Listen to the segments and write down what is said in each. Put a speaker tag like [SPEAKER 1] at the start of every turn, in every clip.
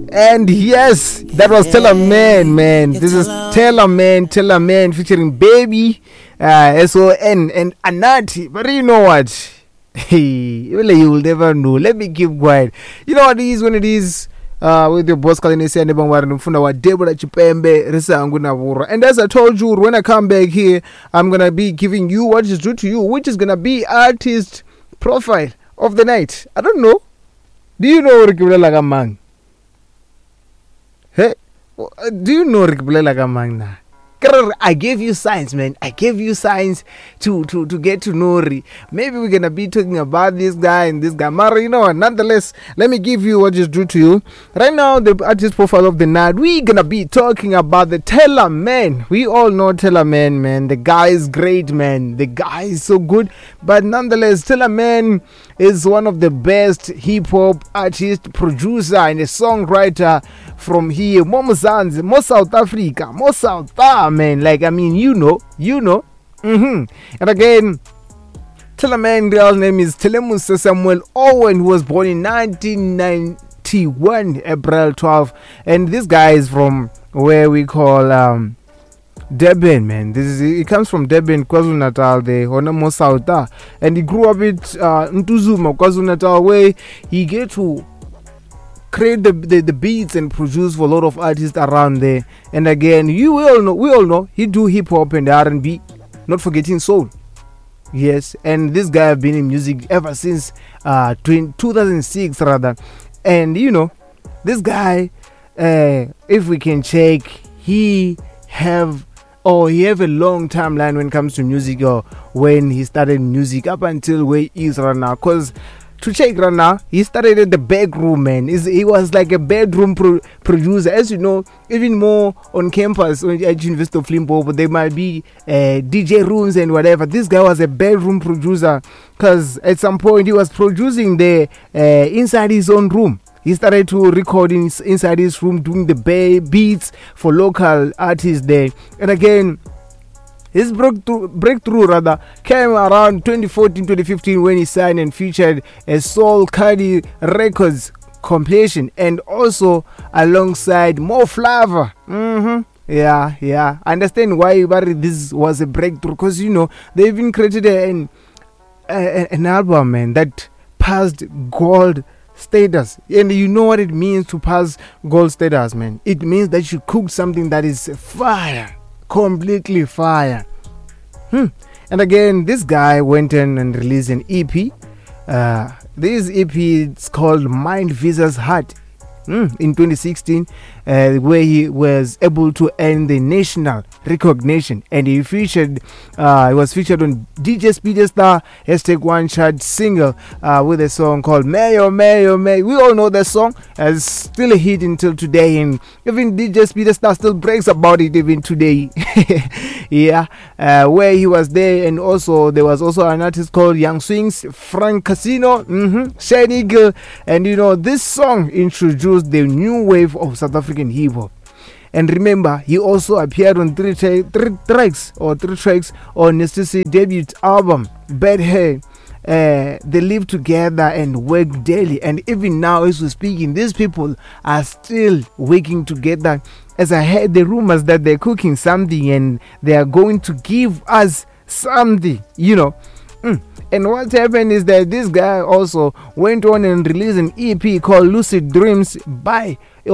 [SPEAKER 1] And yes, that was Tell a Man. This is Tell a Man featuring Baby, SON, and Anati. But you know what? Hey, you will never know. Let me keep quiet. You know what it is when it is with your boss calling and Deborah Chipembe Risa. And as I told you, when I come back here, I'm gonna be giving you what is due to you, which is gonna be artist profile of the night. I don't know. Do you know Ricky Lagamang? Hey, do you know Ricky Lagamang now? I gave you signs, man. I gave you signs to get to know Ri. Maybe we're gonna be talking about this guy and this guy. Mara, you know what? Nonetheless, let me give you what is due to you. Right now, the artist profile of the night, we're gonna be talking about the Tell Man. We all know Tell Man. The guy is great, man. The guy is so good. But nonetheless, Tell Man is one of the best hip-hop artist, producer, and a songwriter from here. More South Africa. More South man. Like, I mean, you know. And again, Tell Man, real name is Telemusa Samuel Owen, who was born in 1991, April 12. And this guy is from where we call Durban, man. He comes from Durban, KwaZulu-Natal, the Honamo Sauta, and he grew up at Ntuzuma, KwaZulu-Natal, where he get to create the beats and produce for a lot of artists around there. And again, we all know he do hip hop and R&B, not forgetting soul. Yes, and this guy have been in music ever since 2006 rather. And you know, this guy, if we can check, he have a long timeline when it comes to music, or when he started music up until where he is right now. Because to check right now, he started at the back room, man. He was like a bedroom producer. As you know, even more on campus at University of Limpopo, there might be DJ rooms and whatever. This guy was a bedroom producer, because at some point he was producing the inside his own room. He started to record inside his room, doing the beats for local artists there. And again, his breakthrough came around 2014-2015 when he signed and featured a Soul Cardi Records compilation, and also alongside Mo Flava. Yeah. I understand why this was a breakthrough, because you know they even created an album, man, that passed gold status. And you know what it means to pass gold status, man? It means that you cook something that is fire, completely fire. And again, this guy went in and released an EP. This EP is called Mind Visa's Heart in 2016, where he was able to earn the national recognition, and he was featured on DJ Speedstar #1 single with a song called Mayo. We all know that song, is still a hit until today, and even DJ Speedstar still brags about it even today. Where he was there. And also there was also an artist called Young Swings, Frank Casino, Shane Eagle, and you know, this song introduced the new wave of South African hip hop. And remember, he also appeared on three tracks on Nestisi debut album, Bad Hair. They live together and work daily, and even now as we're speaking, these people are still working together. As I heard the rumors that they're cooking something and they are going to give us something, you know. And what happened is that this guy also went on and released an EP called Lucid Dreams in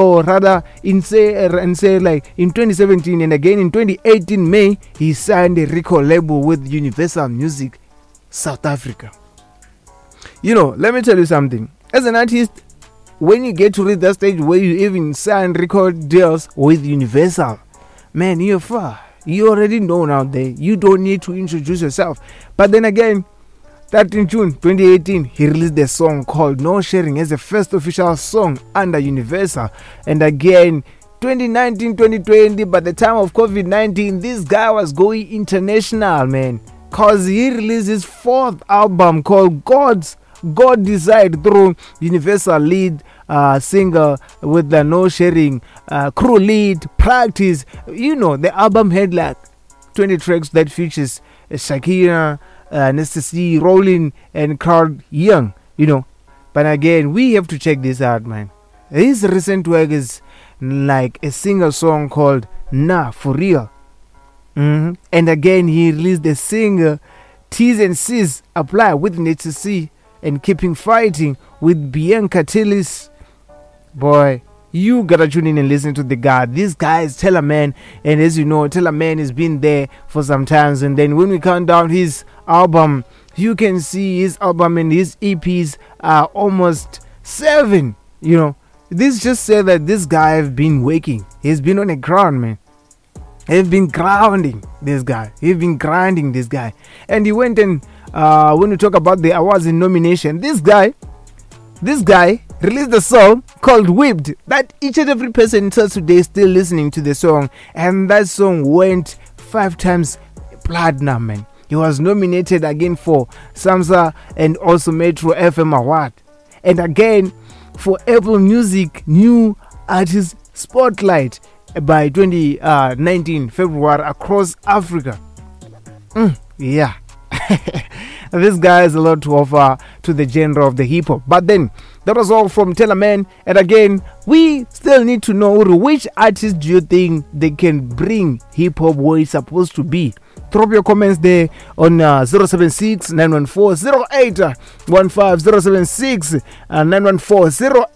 [SPEAKER 1] 2017, and again in 2018 May he signed a record label with Universal Music South Africa. You know, let me tell you something. As an artist, when you get to reach that stage where you even sign record deals with Universal, man, you're far. You already know out there. You don't need to introduce yourself. But then again, that in June 2018, he released a song called No Sharing as the first official song under Universal. And again, 2019-2020, by the time of COVID-19, this guy was going international, man. Because he released his fourth album called God Decide through Universal lead singer with the No Sharing crew lead Practice. You know, the album had like 20 tracks that features Shakira, Nestisi, Rollin, and Carl Young, you know. But again, we have to check this out, man. His recent work is like a single song called Nah For Real. And again, he released a single T's and C's Apply with Nature C and Keeping Fighting with Bianca Tillis. Boy, you gotta tune in and listen to the guy. This guy is Teller Man, and as you know, Teller Man has been there for some times. And then when we count down his album, you can see his album and his EPs are almost 7. You know, this just said that this guy has been working. He's been on the ground, man. He's been grounding this guy. He's been grinding this guy. And he went and when we talk about the awards and nomination, this guy released a song called Whipped that each and every person in South today is still listening to the song, and that song went 5 times platinum, man. He was nominated again for SAMSA and also Metro FM Award, and again for Apple Music New Artist Spotlight by 2019 February across Africa. Yeah. This guy has a lot to offer to the genre of the hip hop. But then that was all from Teller Man. And again, we still need to know which artists do you think they can bring hip hop where it's supposed to be. Drop your comments there on 076 914 0815 076 914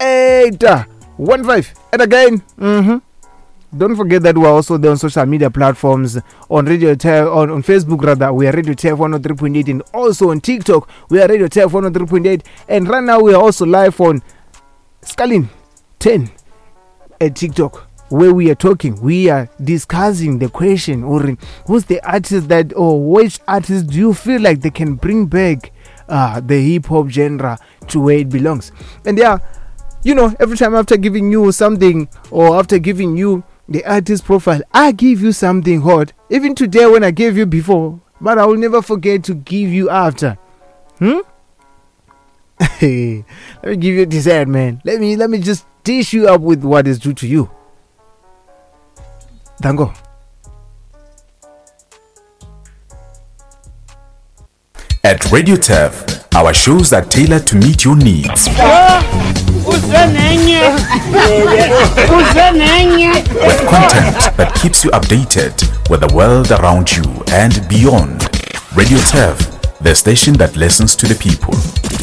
[SPEAKER 1] 0815. And again, don't forget that we're also there on social media platforms, on Radio TEF, on Facebook rather, we are Radio TEF 103.8, and also on TikTok, we are Radio TEF 103.8, and right now we are also live on Skalin 10 at TikTok, where we are discussing the question, or who's the artist that, or which artist do you feel like they can bring back the hip hop genre to where it belongs. And yeah, you know, every time after giving you something, or after giving you the artist profile, I give you something hot. Even today when I gave you before, but I will never forget to give you after. Let me give you dessert, man. Let me just dish you up with what is due to you. Dango.
[SPEAKER 2] At Radio TEF, our shows are tailored to meet your needs. With content that keeps you updated with the world around you and beyond. Radio TEF, the station that listens to the people.